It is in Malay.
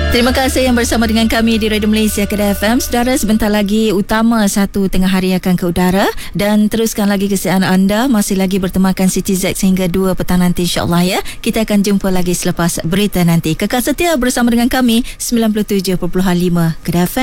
Terima kasih yang bersama dengan kami di Radio Malaysia Kedah FM. Saudara, sebentar lagi Utama 1 tengah hari akan ke udara dan teruskan lagi kesihatan anda. Masih lagi bertemakan Siti Z sehingga 2 petang nanti, insyaAllah ya. Kita akan jumpa lagi selepas berita nanti. Kekal setia bersama dengan kami 97.5 Kedah FM.